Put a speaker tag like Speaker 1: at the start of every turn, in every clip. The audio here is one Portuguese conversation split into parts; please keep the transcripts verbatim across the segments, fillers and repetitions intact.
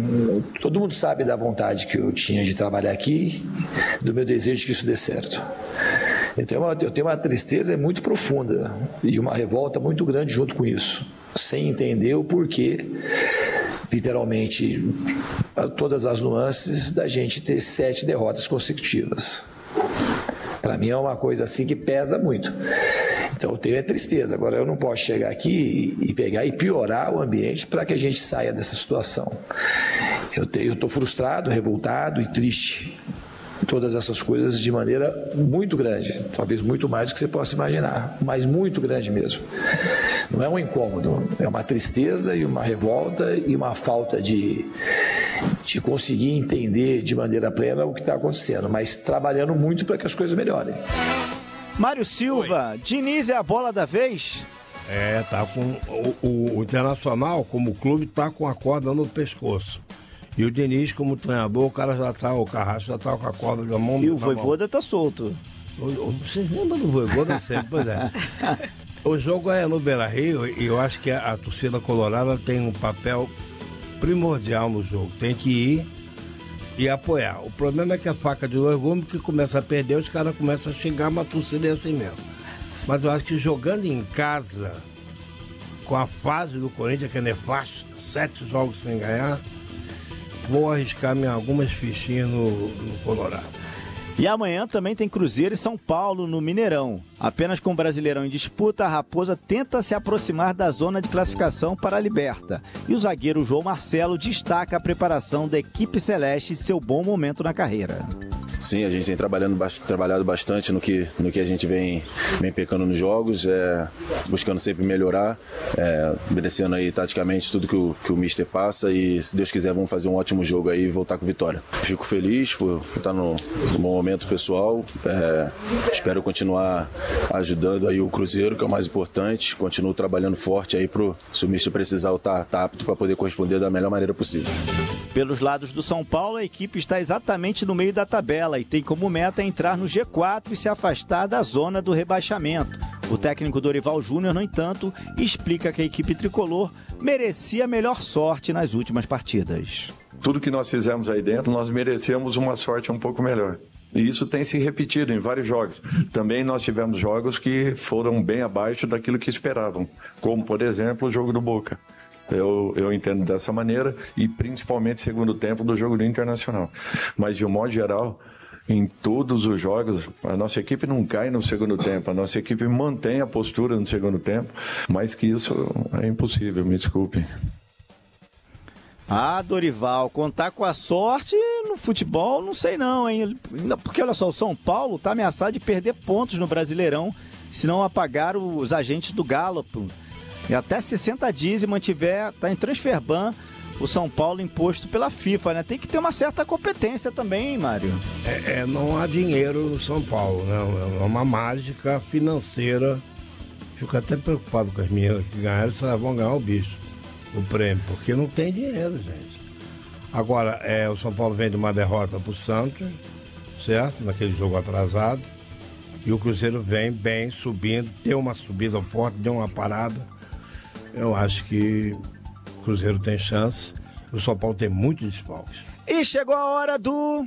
Speaker 1: todo mundo sabe da vontade que eu tinha de trabalhar aqui, do meu desejo de que isso dê certo. Eu tenho uma, eu tenho uma tristeza muito profunda e uma revolta muito grande junto com isso, sem entender o porquê, literalmente, todas as nuances da gente ter sete derrotas consecutivas. Para mim é uma coisa assim que pesa muito. Então eu tenho a tristeza. Agora eu não posso chegar aqui e pegar e piorar o ambiente para que a gente saia dessa situação. Eu estou frustrado, revoltado e triste. Todas essas coisas de maneira muito grande, talvez muito mais do que você possa imaginar, mas muito grande mesmo. Não é um incômodo, é uma tristeza e uma revolta e uma falta de, de conseguir entender de maneira plena o que está acontecendo, mas trabalhando muito para que as coisas melhorem.
Speaker 2: Mário Silva, Oi. Diniz é a bola da vez?
Speaker 3: É, tá com o, o, o Internacional, como clube, tá com a corda no pescoço. E o Diniz, como treinador, o cara já tá, o Carrasco já tá com a corda da mão.
Speaker 2: E o Vojvoda tá solto.
Speaker 3: Vocês lembram do Vojvoda sempre? Pois é. O jogo é no Beira-Rio e eu acho que a, a torcida colorada tem um papel primordial no jogo. Tem que ir e apoiar. O problema é que a faca de dois gumes, que começa a perder, os caras começam a xingar, mas a torcida é assim mesmo. Mas eu acho que jogando em casa, com a fase do Corinthians, que é nefasta, sete jogos sem ganhar, vou arriscar minha, algumas fichinhas no, no Colorado.
Speaker 2: E amanhã também tem Cruzeiro e São Paulo no Mineirão. Apenas com o Brasileirão em disputa, a Raposa tenta se aproximar da zona de classificação para a Liberta. E o zagueiro João Marcelo destaca a preparação da equipe celeste e seu bom momento na carreira.
Speaker 4: Sim, a gente tem trabalhando, trabalhado bastante no que, no que a gente vem, vem pecando nos jogos, é, buscando sempre melhorar, é, obedecendo aí taticamente tudo que o, que o Mister passa e, se Deus quiser, vamos fazer um ótimo jogo aí e voltar com vitória. Fico feliz por estar no, no bom momento pessoal, é, espero continuar ajudando aí o Cruzeiro, que é o mais importante, continuo trabalhando forte aí pro, se o Mister precisar, eu tá, tá apto para poder corresponder da melhor maneira possível.
Speaker 2: Pelos lados do São Paulo, a equipe está exatamente no meio da tabela e tem como meta entrar no G quatro e se afastar da zona do rebaixamento. O técnico Dorival Júnior, no entanto, explica que a equipe tricolor merecia melhor sorte nas últimas partidas.
Speaker 5: Tudo que nós fizemos aí dentro, nós merecemos uma sorte um pouco melhor. E isso tem se repetido em vários jogos. Também nós tivemos jogos que foram bem abaixo daquilo que esperavam, como, por exemplo, o jogo do Boca. Eu, eu entendo dessa maneira, e principalmente segundo tempo do jogo do Internacional. Mas, de um modo geral, em todos os jogos, a nossa equipe não cai no segundo tempo, a nossa equipe mantém a postura no segundo tempo, mas que isso é impossível, me desculpem.
Speaker 2: Ah, Dorival, contar com a sorte no futebol, não sei não, hein? Porque, olha só, o São Paulo está ameaçado de perder pontos no Brasileirão se não apagar os agentes do Galo. E até sessenta dias e mantiver, tá em transfer ban, o São Paulo imposto pela FIFA, né? Tem que ter uma certa competência também, hein, Mário?
Speaker 3: É, é, não há dinheiro no São Paulo, né? É uma mágica financeira. Fico até preocupado com as meninas que ganharam, se elas vão ganhar o bicho, o prêmio, porque não tem dinheiro, gente. Agora, é, o São Paulo vem de uma derrota pro Santos, certo? Naquele jogo atrasado. E o Cruzeiro vem bem, subindo, deu uma subida forte, deu uma parada. Eu acho que o Cruzeiro tem chance. O São Paulo tem muitos desfalques.
Speaker 2: E chegou a hora do...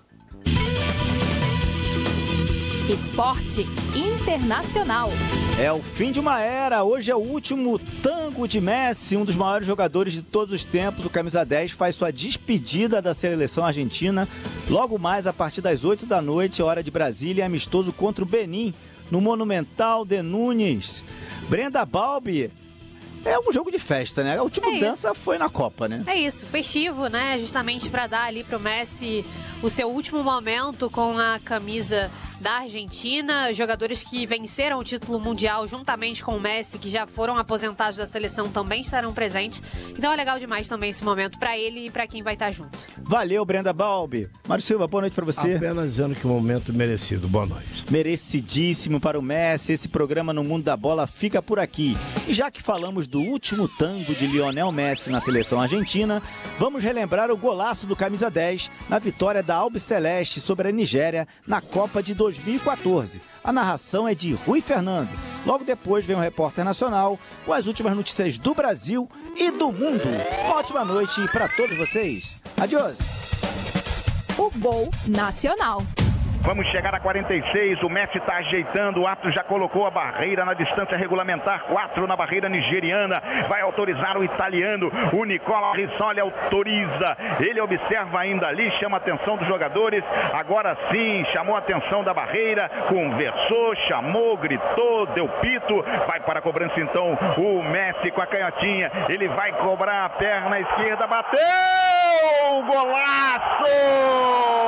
Speaker 6: Esporte Internacional.
Speaker 2: É o fim de uma era. Hoje é o último tango de Messi, um dos maiores jogadores de todos os tempos. O camisa dez faz sua despedida da seleção argentina. Logo mais, a partir das oito da noite, hora de Brasília, amistoso contra o Benin, no Monumental de Nunes. Brenda Balbi, é um jogo de festa, né? A última é dança foi na Copa, né?
Speaker 7: É isso, festivo, né? Justamente para dar ali pro Messi o seu último momento com a camisa da Argentina. Jogadores que venceram o título mundial juntamente com o Messi, que já foram aposentados da seleção, também estarão presentes. Então é legal demais também esse momento para ele e para quem vai estar junto.
Speaker 2: Valeu, Brenda Balbi. Mário Silva, boa noite para você.
Speaker 3: Apenas dizendo que o momento merecido. Boa noite.
Speaker 2: Merecidíssimo para o Messi. Esse programa No Mundo da Bola fica por aqui. E já que falamos do último tango de Lionel Messi na seleção argentina, vamos relembrar o golaço do camisa dez na vitória da Albiceleste sobre a Nigéria na Copa de dois dois mil e quatorze. A narração é de Rui Fernando. Logo depois vem o Repórter Nacional com as últimas notícias do Brasil e do mundo. Uma ótima noite para todos vocês. Adiós.
Speaker 6: O Gol Nacional.
Speaker 8: Vamos chegar a quarenta e seis, o Messi está ajeitando, o árbitro já colocou a barreira na distância regulamentar, quatro na barreira nigeriana, vai autorizar o italiano, o Nicola Rissoli autoriza, ele observa ainda ali, chama a atenção dos jogadores, agora sim, chamou a atenção da barreira, conversou, chamou, gritou, deu pito, vai para a cobrança então o Messi com a canhotinha, ele vai cobrar a perna esquerda, bateu, golaço!